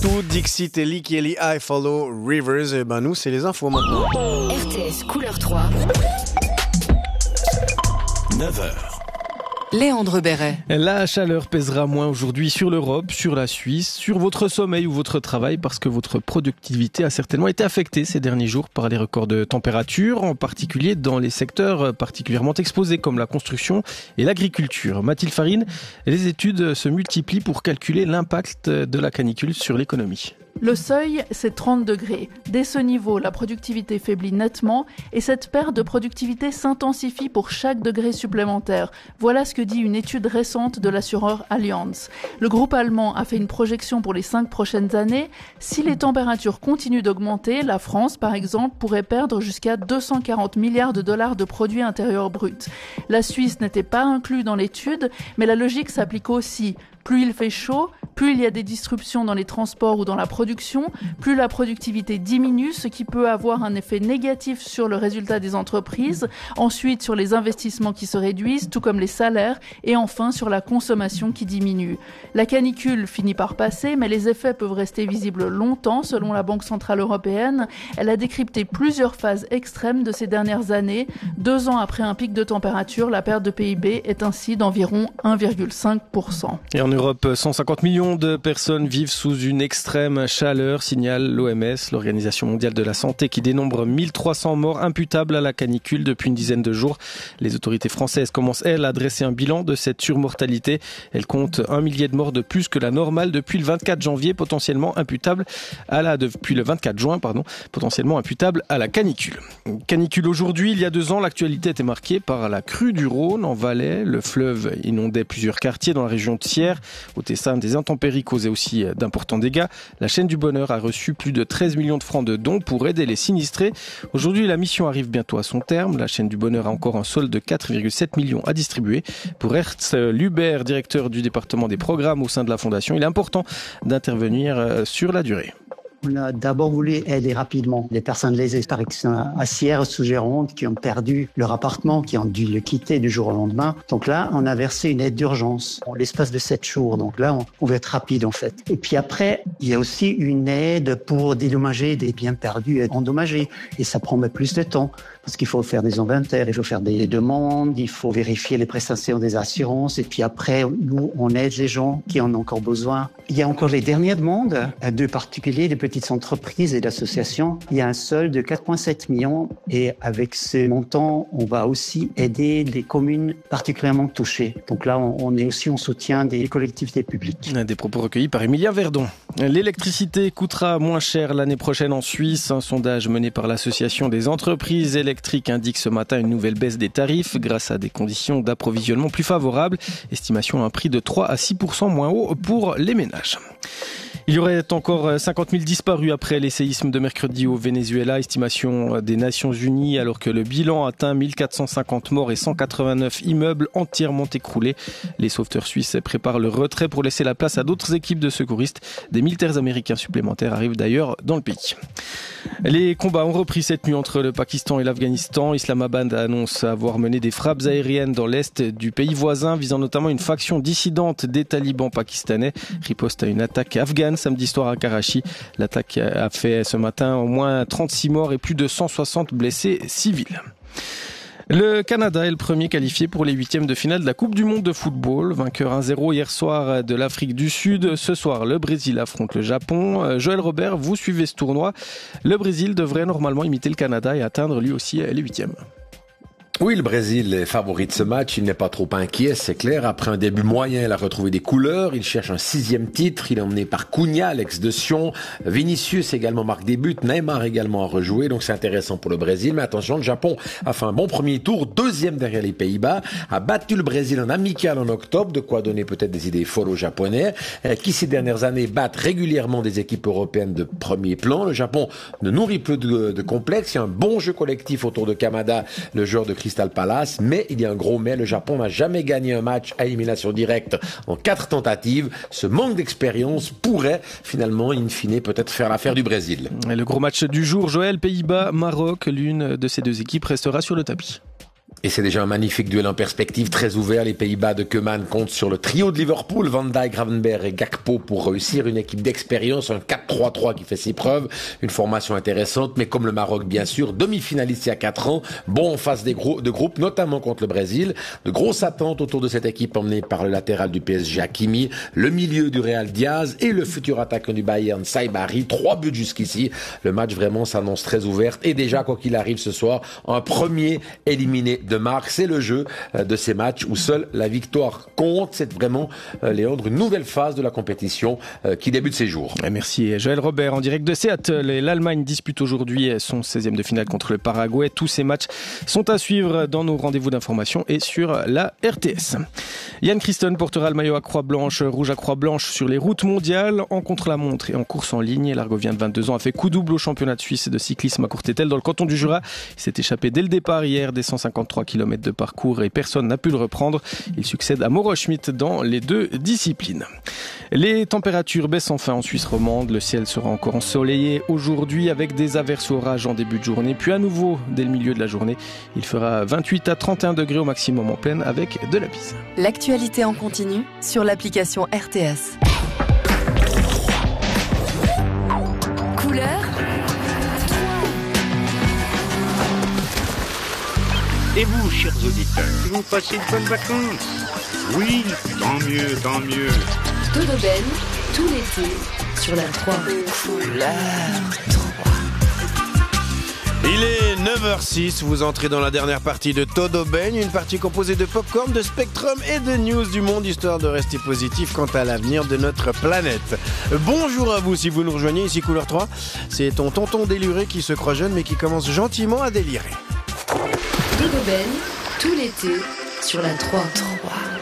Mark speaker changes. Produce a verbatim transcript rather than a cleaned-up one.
Speaker 1: tout, Dixit et Lee Kelly, I Follow Rivers. Et ben nous, c'est les infos maintenant.
Speaker 2: R T S couleur trois.
Speaker 3: neuf heures.
Speaker 4: Léandre Béret.
Speaker 5: La chaleur pèsera moins aujourd'hui sur l'Europe, sur la Suisse, sur votre sommeil ou votre travail parce que votre productivité a certainement été affectée ces derniers jours par les records de température, en particulier dans les secteurs particulièrement exposés comme la construction et l'agriculture. Mathilde Farine, les études se multiplient pour calculer l'impact de la canicule sur l'économie.
Speaker 6: Le seuil, c'est trente degrés. Dès ce niveau, la productivité faiblit nettement et cette perte de productivité s'intensifie pour chaque degré supplémentaire. Voilà ce que dit une étude récente de l'assureur Allianz. Le groupe allemand a fait une projection pour les cinq prochaines années. Si les températures continuent d'augmenter, la France, par exemple, pourrait perdre jusqu'à deux cent quarante milliards de dollars de produits intérieurs bruts. La Suisse n'était pas inclue dans l'étude, mais la logique s'applique aussi. Plus il fait chaud, plus il y a des disruptions dans les transports ou dans la production, plus la productivité diminue, ce qui peut avoir un effet négatif sur le résultat des entreprises, ensuite sur les investissements qui se réduisent, tout comme les salaires, et enfin sur la consommation qui diminue. La canicule finit par passer, mais les effets peuvent rester visibles longtemps, selon la Banque centrale européenne. Elle a décrypté plusieurs phases extrêmes de ces dernières années. Deux ans après un pic de température, la perte de P I B est ainsi d'environ un virgule cinq pour cent.
Speaker 5: Et en Europe, cent cinquante millions de personnes vivent sous une extrême chaleur, signale l'O M S, l'Organisation mondiale de la santé, qui dénombre mille trois cents morts imputables à la canicule depuis une dizaine de jours. Les autorités françaises commencent, elles, à dresser un bilan de cette surmortalité. Elles comptent un millier de morts de plus que la normale depuis le vingt-quatre janvier, potentiellement imputable à la, depuis le vingt-quatre juin, pardon, potentiellement imputable à la canicule. Canicule aujourd'hui, il y a deux ans, l'actualité était marquée par la crue du Rhône en Valais. Le fleuve inondait plusieurs quartiers dans la région de Sierre. Au Tessin, des intempéries causaient aussi d'importants dégâts. La chaîne du bonheur a reçu plus de treize millions de francs de dons pour aider les sinistrés. Aujourd'hui, la mission arrive bientôt à son terme. La chaîne du bonheur a encore un solde de quatre virgule sept millions à distribuer. Pour Hertz Lubert, directeur du département des programmes au sein de la Fondation, il est important d'intervenir sur la durée.
Speaker 7: On a d'abord voulu aider rapidement les personnes lésées par exemple à Sierre, sous Gironde, qui ont perdu leur appartement, qui ont dû le quitter du jour au lendemain. Donc là, on a versé une aide d'urgence en l'espace de sept jours. Donc là, on, on veut être rapide en fait. Et puis après, il y a aussi une aide pour dédommager des biens perdus et endommagés. Et ça prend plus de temps parce qu'il faut faire des inventaires, il faut faire des demandes, il faut vérifier les prestations des assurances. Et puis après, nous, on aide les gens qui en ont encore besoin. Il y a encore les dernières demandes de particuliers, de petites entreprises et d'associations. Il y a un solde de quatre virgule sept millions et avec ce montant, on va aussi aider les communes particulièrement touchées. Donc là, on est aussi en soutien des collectivités publiques.
Speaker 5: Des propos recueillis par Emilia Verdon. L'électricité coûtera moins cher l'année prochaine en Suisse. Un sondage mené par l'Association des entreprises électriques indique ce matin une nouvelle baisse des tarifs grâce à des conditions d'approvisionnement plus favorables. Estimation à un prix de trois à six pour cent moins haut pour les ménages. Il y aurait encore cinquante mille disparus après les séismes de mercredi au Venezuela, estimation des Nations Unies, alors que le bilan atteint mille quatre cent cinquante morts et cent quatre-vingt-neuf immeubles entièrement écroulés. Les sauveteurs suisses préparent le retrait pour laisser la place à d'autres équipes de secouristes. Des militaires américains supplémentaires arrivent d'ailleurs dans le pays. Les combats ont repris cette nuit entre le Pakistan et l'Afghanistan. Islamabad annonce avoir mené des frappes aériennes dans l'est du pays voisin, visant notamment une faction dissidente des talibans pakistanais. Riposte à une attaque afghane samedi soir à Karachi. L'attaque a fait ce matin au moins trente-six morts et plus de cent soixante blessés civils. Le Canada est le premier qualifié pour les huitièmes de finale de la Coupe du Monde de football. Vainqueur un zéro hier soir de l'Afrique du Sud. Ce soir, le Brésil affronte le Japon. Joël Robert, vous suivez ce tournoi. Le Brésil devrait normalement imiter le Canada et atteindre lui aussi les huitièmes.
Speaker 3: Oui, le Brésil est favori de ce match. Il n'est pas trop inquiet, c'est clair. Après un début moyen, il a retrouvé des couleurs. Il cherche un sixième titre. Il est emmené par Cunha, l'ex de Sion. Vinicius également marque des buts. Neymar également a rejoué. Donc c'est intéressant pour le Brésil. Mais attention, le Japon a fait un bon premier tour. Deuxième derrière les Pays-Bas. A battu le Brésil en amical en octobre. De quoi donner peut-être des idées folles aux Japonais, qui ces dernières années battent régulièrement des équipes européennes de premier plan. Le Japon ne nourrit plus de, de complexe. Il y a un bon jeu collectif autour de Kamada, le joueur de Crystal Palace, mais il y a un gros mais, le Japon n'a jamais gagné un match à élimination directe en quatre tentatives. Ce manque d'expérience pourrait finalement, in fine, peut-être faire l'affaire du Brésil.
Speaker 5: Et le gros match du jour, Joël, Pays-Bas, Maroc, l'une de ces deux équipes restera sur le tapis.
Speaker 3: Et c'est déjà un magnifique duel en perspective, très ouvert. Les Pays-Bas de Koeman comptent sur le trio de Liverpool, Van Dijk, Gravenberch et Gakpo pour réussir. Une équipe d'expérience, un quatre trois trois qui fait ses preuves. Une formation intéressante, mais comme le Maroc, bien sûr, demi-finaliste il y a quatre ans, bon en face des gros, de groupe, notamment contre le Brésil. De grosses attentes autour de cette équipe emmenée par le latéral du P S G, Hakimi, le milieu du Real Diaz et le futur attaquant du Bayern, Saibari. Trois buts jusqu'ici. Le match vraiment s'annonce très ouvert. Et déjà, quoi qu'il arrive ce soir, un premier éliminé de marque. C'est le jeu de ces matchs où seule la victoire compte. C'est vraiment, Léandre, une nouvelle phase de la compétition qui débute ces jours.
Speaker 5: Merci Joël Robert en direct de Seattle. Et l'Allemagne dispute aujourd'hui son seizième de finale contre le Paraguay. Tous ces matchs sont à suivre dans nos rendez-vous d'information et sur la R T S. Yann Christon portera le maillot à croix blanche, rouge à croix blanche sur les routes mondiales, en contre-la-montre et en course en ligne. L'Argovien de vingt-deux ans a fait coup double au championnat de Suisse de cyclisme à Courtétel dans le canton du Jura. Il s'est échappé dès le départ hier des cent cinquante-trois kilomètres de parcours et personne n'a pu le reprendre. Il succède à Mauro Schmidt dans les deux disciplines. Les températures baissent enfin en Suisse romande. Le ciel sera encore ensoleillé aujourd'hui avec des averses orages en début de journée. Puis à nouveau, dès le milieu de la journée, il fera vingt-huit à trente et un degrés au maximum en pleine avec de la bise.
Speaker 4: L'actualité en continu sur l'application R T S. Couleur
Speaker 8: Et vous, chers auditeurs, vous passez de bonnes vacances? Oui, tant mieux, tant mieux.
Speaker 2: Todoben, tout l'été, sur la trois.
Speaker 4: Couleur
Speaker 1: Il est neuf heures six, vous entrez dans la dernière partie de Todoben, une partie composée de popcorn, de spectrum et de news du monde, histoire de rester positif quant à l'avenir de notre planète. Bonjour à vous si vous nous rejoignez, ici Couleur trois. C'est ton tonton déluré qui se croit jeune mais qui commence gentiment à délirer.
Speaker 2: Todoben, tout l'été, sur la trois.